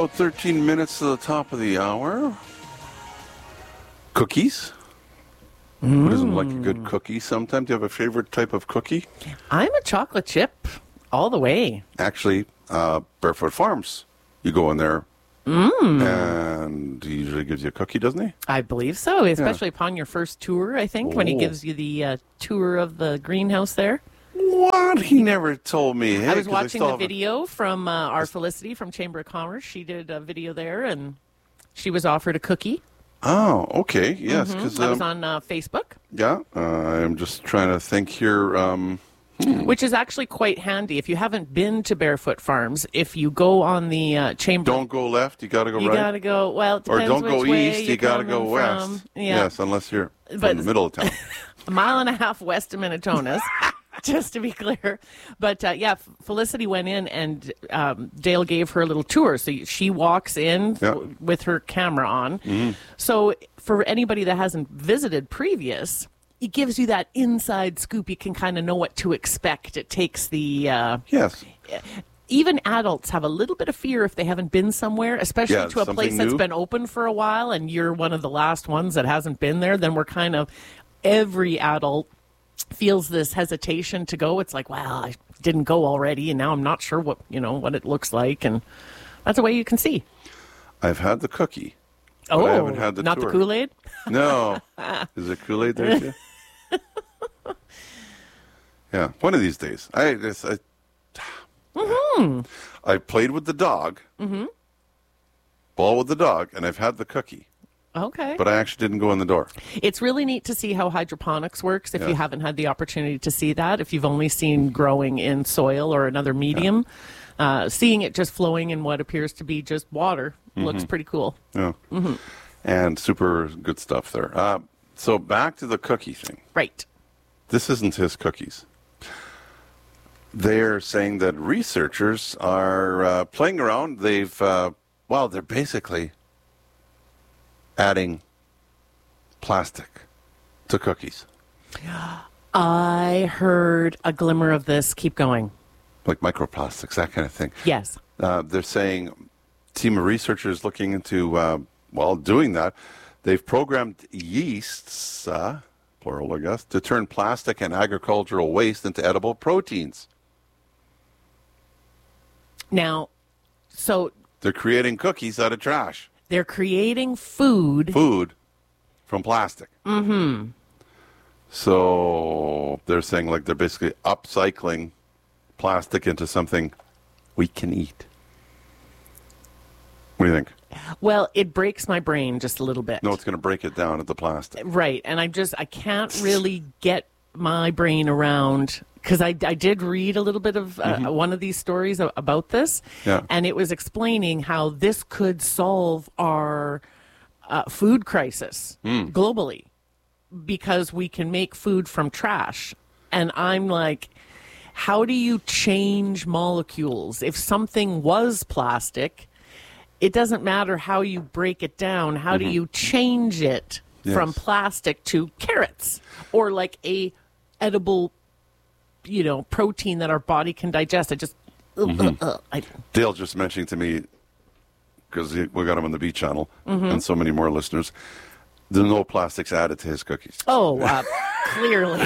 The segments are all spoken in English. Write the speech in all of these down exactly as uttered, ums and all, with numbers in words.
About thirteen minutes to the top of the hour. Cookies. Mm. Who doesn't like a good cookie sometimes? Do you have a favorite type of cookie? I'm a chocolate chip all the way. Actually, uh, Barefoot Farms. You go in there, mm. and he usually gives you a cookie, doesn't he? I believe so, especially yeah. upon your first tour, I think, oh. when he gives you the uh, tour of the greenhouse there. What? He never told me. Hey, I was watching I the video a... from uh, our Felicity from Chamber of Commerce. She did a video there, and she was offered a cookie. Oh, okay. Yes. Mm-hmm. Cause, um, I was um, on uh, Facebook. Yeah. Uh, I'm just trying to think here. Um, hmm. Which is actually quite handy. If you haven't been to Barefoot Farms, if you go on the uh, Chamber... Don't go left. You got to go you right. You got to go... Well, it depends Or don't which go way east. You got to go west. From. Yeah. Yes, unless you're but, from the middle of town. A mile and a half west of Minnetonka's. Just to be clear. But, uh, yeah, Felicity went in and um, Dale gave her a little tour. So she walks in yeah. w- with her camera on. Mm-hmm. So for anybody that hasn't visited previous, it gives you that inside scoop. You can kind of know what to expect. It takes the... Uh, yes. Even adults have a little bit of fear if they haven't been somewhere, especially yeah, to a place new. that's been open for a while and you're one of the last ones that hasn't been there. Then we're kind of... Every adult feels this hesitation to go. It's like, well, I didn't go already, and now I'm not sure what you know what it looks like, and that's a way you can see. I've had the cookie. Oh, but I haven't had the not tour. the Kool-Aid? No. Is it Kool-Aid there too? Yeah, one of these days. I just, I, mm-hmm. I played with the dog, mm-hmm. ball with the dog, and I've had the cookie. Okay. But I actually didn't go in the door. It's really neat to see how hydroponics works if yes. you haven't had the opportunity to see that. If you've only seen growing in soil or another medium, yeah. uh, seeing it just flowing in what appears to be just water mm-hmm. looks pretty cool. Yeah. Mm-hmm. And super good stuff there. Uh, so back to the cookie thing. Right. This isn't his cookies. They're saying that researchers are uh, playing around. They've, uh, well, they're basically... adding plastic to cookies. I heard a glimmer of this. Keep going. Like microplastics, that kind of thing. Yes. Uh, they're saying a team of researchers looking into, uh, well, doing that. They've programmed yeasts, uh, plural, I guess, to turn plastic and agricultural waste into edible proteins. Now, so... They're creating cookies out of trash. They're creating food. Food from plastic. Mm-hmm. So they're saying like they're basically upcycling plastic into something we can eat. What do you think? Well, it breaks my brain just a little bit. No, it's going to break it down at the plastic. Right. And I just, I can't really get my brain around... Because I, I did read a little bit of uh, mm-hmm. one of these stories about this, yeah. and it was explaining how this could solve our uh, food crisis mm. globally because we can make food from trash. And I'm like, how do you change molecules? If something was plastic, it doesn't matter how you break it down. How mm-hmm. do you change it yes. from plastic to carrots or like a edible you know, protein that our body can digest? I just, mm-hmm. uh, uh, I, Dale just mentioning to me, because we got him on the Beat Channel, mm-hmm. and so many more listeners, there's no plastics added to his cookies. Oh, uh, clearly.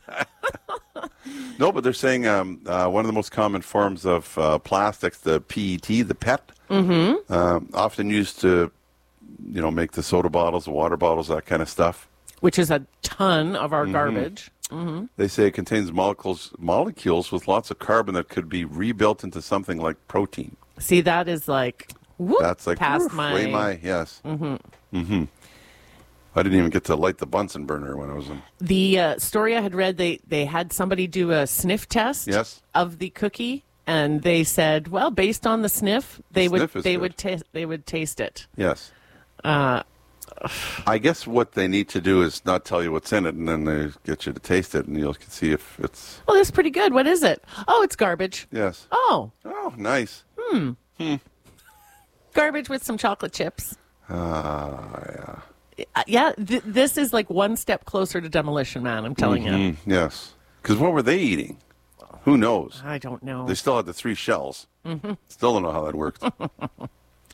No, but they're saying um, uh, one of the most common forms of uh, plastics, the P E T, the P E T, mm-hmm. um, often used to, you know, make the soda bottles, the water bottles, that kind of stuff. Which is a ton of our mm-hmm. garbage. Mm-hmm. They say it contains molecules molecules with lots of carbon that could be rebuilt into something like protein. See, that is like, whoop, that's like past woof, my... way my, yes. Mm-hmm. Mm-hmm. I didn't even get to light the Bunsen burner when I was in. The uh, story I had read, they, they had somebody do a sniff test yes. of the cookie, and they said, well, based on the sniff, they the would sniff they good. would ta- they would taste it. Yes. Uh, I guess what they need to do is not tell you what's in it, and then they get you to taste it, and you can see if it's... Well, that's pretty good. What is it? Oh, it's garbage. Yes. Oh. Oh, nice. Hmm. Hmm. Garbage with some chocolate chips. Ah, uh, yeah. Uh, yeah, th- this is like one step closer to Demolition Man, I'm telling mm-hmm. you. Yes. Because what were they eating? Who knows? I don't know. They still had the three shells. Mm-hmm. Still don't know how that worked.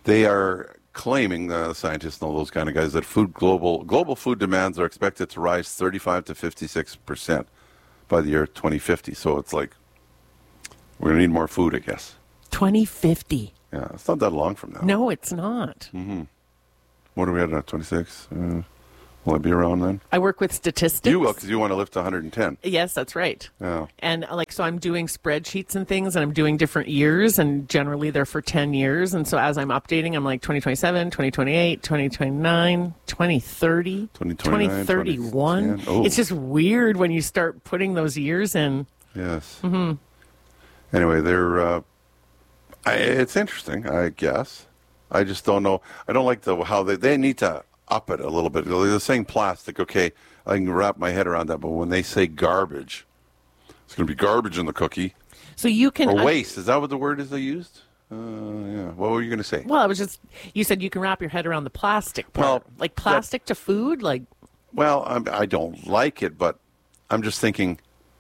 They are claiming, uh, the scientists and all those kind of guys, that food global global food demands are expected to rise thirty-five to fifty-six percent by the year twenty fifty. So it's like we're going to need more food, I guess. twenty fifty. Yeah, it's not that long from now. No, it's not. Mm-hmm. What are we at now, twenty-six? Uh, will I be around then? I work with statistics. You will, because you want to live to one hundred ten. Yes, that's right. Yeah. And uh, like, so I'm doing spreadsheets and things, and I'm doing different years, and generally they're for ten years. And so as I'm updating, I'm like twenty twenty-seven, twenty twenty-eight, twenty twenty-nine, twenty thirty, twenty twenty-nine, twenty thirty-one. twenty ten. Oh. It's just weird when you start putting those years in. Yes. Mm-hmm. Anyway, they're, uh, I, it's interesting, I guess. I just don't know. I don't like the how they, they need to up it a little bit. They're saying plastic, okay, I can wrap my head around that, but when they say garbage, it's going to be garbage in the cookie. So you can... Or waste, is that what the word is they used? Uh, yeah. What were you going to say? Well, I was just... You said you can wrap your head around the plastic part. Well, like plastic to food? Like... Well, I'm, I don't like it, but I'm just thinking,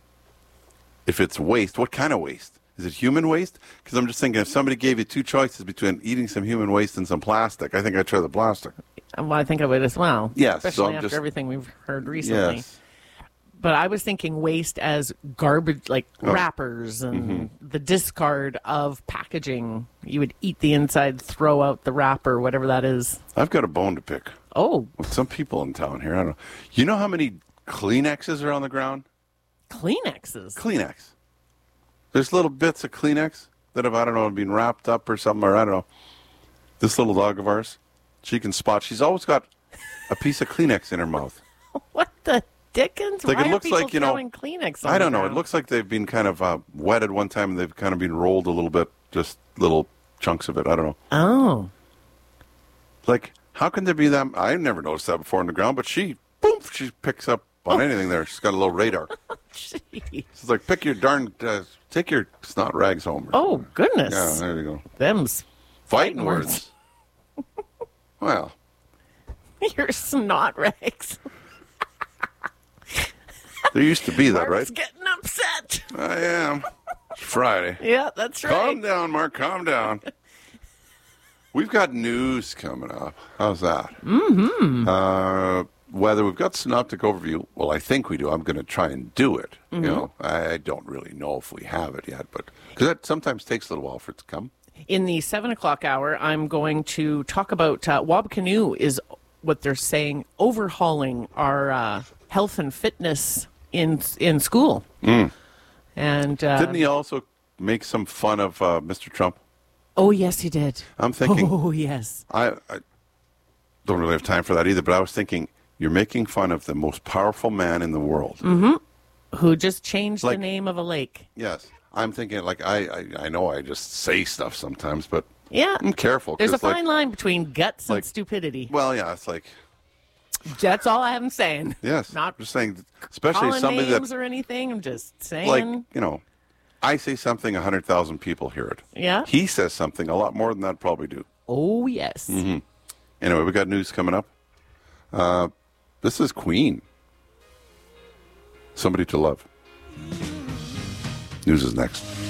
if it's waste, what kind of waste? Is it human waste? Because I'm just thinking, if somebody gave you two choices between eating some human waste and some plastic, I think I'd try the plastic. Well, I think of it as well. Yes. Especially so I'm after just, everything we've heard recently. Yes. But I was thinking waste as garbage, like Oh. wrappers and Mm-hmm. the discard of packaging. You would eat the inside, throw out the wrapper, whatever that is. I've got a bone to pick Oh, with some people in town here. I don't know. You know how many Kleenexes are on the ground? Kleenexes. Kleenex. There's little bits of Kleenex that have, I don't know, been wrapped up or something, or I don't know. This little dog of ours, she can spot. She's always got a piece of Kleenex in her mouth. What the dickens? Like, Why it looks are people like, you know, throwing Kleenex on I don't the know. It ground? looks like they've been kind of uh, wet at one time, and they've kind of been rolled a little bit, just little chunks of it. I don't know. Oh. Like, how can there be that? I never noticed that before on the ground, but she, boom, she picks up on anything there. She's got a little radar. Jeez. It's like, pick your darn, uh, take your snot rags home. or Oh, something. goodness. Yeah, there you go. Them's Fighting fighting words. Well, your snot rags. there used to be that, Mark's right? getting upset. I am. It's Friday. Yeah, that's right. Calm down, Mark. Calm down. We've got news coming up. How's that? Mm-hmm. Uh, weather. We've got synoptic overview. Well, I think we do. I'm going to try and do it. Mm-hmm. You know, I don't really know if we have it yet, but because that sometimes takes a little while for it to come. In the seven o'clock hour, I'm going to talk about uh, Wab Canoe is what they're saying overhauling our uh, health and fitness in in school. Mm. And uh, Didn't he also make some fun of uh, Mister Trump? Oh yes, he did. I'm thinking. Oh yes. I, I don't really have time for that either, but I was thinking, you're making fun of the most powerful man in the world. Mm-hmm. Who just changed Like- the name of a lake? Yes. I'm thinking, like, I, I, I know I just say stuff sometimes, but Yeah. I'm careful. There's a 'cause, like, fine line between guts like- and stupidity. Well, yeah, it's like, That's all I'm saying. yes. Not just saying, especially calling something names that, or anything. I'm just saying. like, you know, I say something, one hundred thousand people hear it. Yeah. He says something, a lot more than that probably do. Oh yes. Mm-hmm. Anyway, we got news coming up. Uh, this is Queen. Somebody to Love. News is next.